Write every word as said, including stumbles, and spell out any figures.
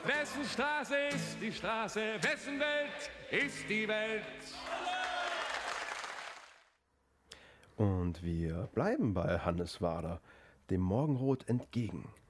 Wessen Straße ist die Straße? Wessen Welt ist die Welt? Und wir bleiben bei Hannes Wader, dem Morgenrot entgegen.